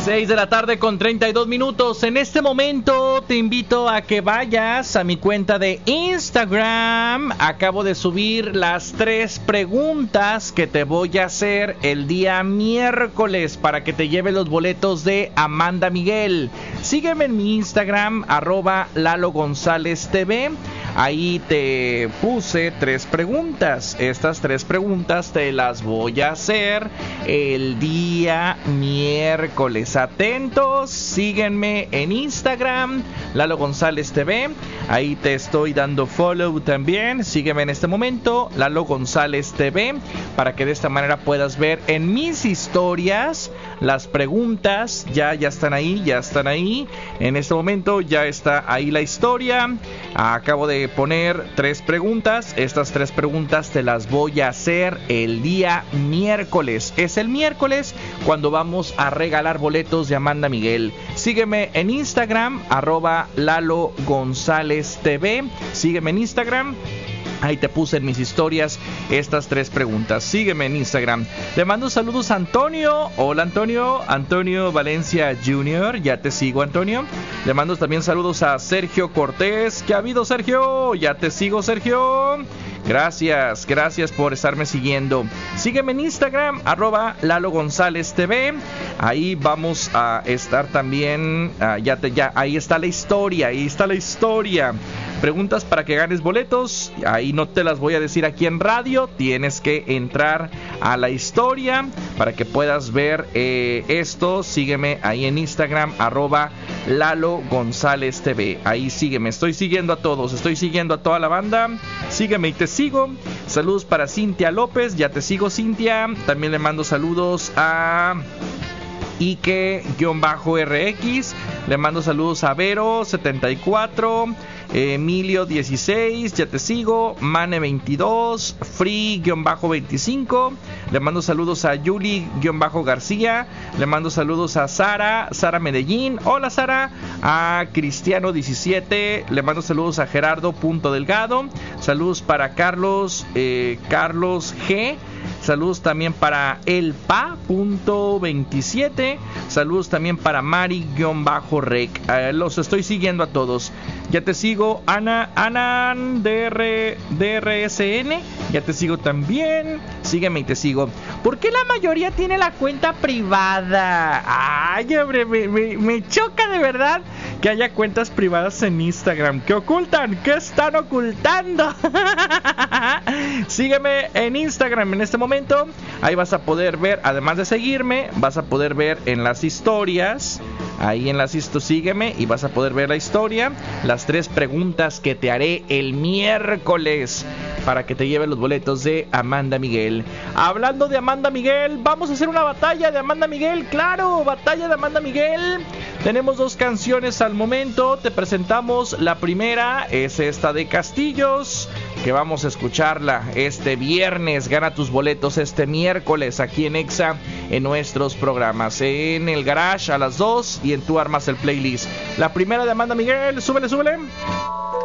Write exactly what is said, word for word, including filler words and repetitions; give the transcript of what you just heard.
seis de la tarde con treinta y dos minutos. En este momento te invito a que vayas a mi cuenta de Instagram. Acabo de subir las tres preguntas que te voy a hacer el día miércoles para que te lleve los boletos de Amanda Miguel. Sígueme en mi Instagram, arroba Lalo González T V. Ahí te puse tres preguntas. Estas tres preguntas te las voy a hacer el día miércoles. Atentos, síguenme en Instagram, Lalo González T V. Ahí te estoy dando follow también. Sígueme en este momento, Lalo González T V, para que de esta manera puedas ver en mis historias las preguntas. Ya, ya están ahí, ya están ahí. En este momento ya está ahí la historia. Acabo de poner tres preguntas. Estas tres preguntas te las voy a hacer el día miércoles. Es el miércoles cuando vamos a regalar boletos de Amanda Miguel. Sígueme en Instagram, arroba Lalo González T V. Sígueme en Instagram. Ahí te puse en mis historias estas tres preguntas. Sígueme en Instagram. Le mando saludos a Antonio. Hola Antonio. Antonio Valencia junior Ya te sigo, Antonio. Le mando también saludos a Sergio Cortés. ¿Qué ha habido, Sergio? Ya te sigo, Sergio. Gracias, gracias por estarme siguiendo. Sígueme en Instagram, arroba Lalo González T V. Ahí vamos a estar también. Uh, ya te, ya, ahí está la historia. Ahí está la historia. Preguntas para que ganes boletos. Ahí no te las voy a decir aquí en radio. Tienes que entrar a la historia para que puedas ver eh, esto. Sígueme ahí en Instagram, arroba Lalo González T V. Ahí sígueme. Estoy siguiendo a todos. Estoy siguiendo a toda la banda. Sígueme y te sigo. Saludos para Cintia López. Ya te sigo, Cintia. También le mando saludos a Ike-R X. Le mando saludos a Vero setenta y cuatro. Emilio dieciséis, ya te sigo. Mane veintidós, Free-veinticinco. Le mando saludos a Yuli-García. Le mando saludos a Sara, Sara Medellín. Hola Sara. A Cristiano diecisiete. Le mando saludos a Gerardo Punto Delgado. Saludos para Carlos, eh, Carlos G. Saludos también para elpa.veintisiete. Saludos también para Mari-Rec. Eh, los estoy siguiendo a todos. Ya te sigo, Ana, Ana D R, D R S N. Ya te sigo también. Sígueme y te sigo. ¿Por qué la mayoría tiene la cuenta privada? Ay, hombre, me, me, me choca de verdad que haya cuentas privadas en Instagram. ¿Qué ocultan? ¿Qué están ocultando? Sígueme en Instagram en este momento. Ahí vas a poder ver, además de seguirme, vas a poder ver en las historias. Ahí en las historias, sígueme y vas a poder ver la historia. Las tres preguntas que te haré el miércoles para que te lleven los boletos de Amanda Miguel. Hablando de Amanda Miguel, vamos a hacer una batalla de Amanda Miguel. Claro, batalla de Amanda Miguel. Tenemos dos canciones al momento. Te presentamos la primera, es esta de Castillos, que vamos a escucharla este viernes. Gana tus boletos este miércoles aquí en Exa, en nuestros programas, en el garage a las dos y en Tú Armas el Playlist. La primera de Amanda Miguel, súbele, súbele.